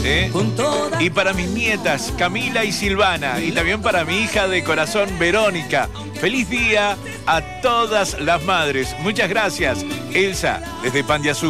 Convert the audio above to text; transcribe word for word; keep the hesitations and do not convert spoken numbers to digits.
¿eh? Y para mis nietas, Camila y Silvana. Y también para mi hija de corazón, Verónica. Feliz día a todas las madres. Muchas gracias, Elsa, desde Pan de Azúcar.